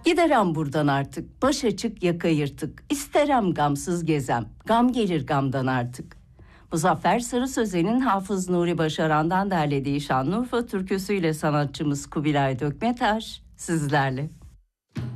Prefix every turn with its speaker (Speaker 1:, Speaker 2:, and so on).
Speaker 1: Giderem buradan artık, baş açık yaka yırtık. İsterem gamsız gezem, gam gelir gamdan artık. Muzaffer Sarı Sözen'in Hafız Nuri Başaran'dan derlediği Şanlıurfa türküsüyle sanatçımız Kubilay Dökmetaş sizlerle.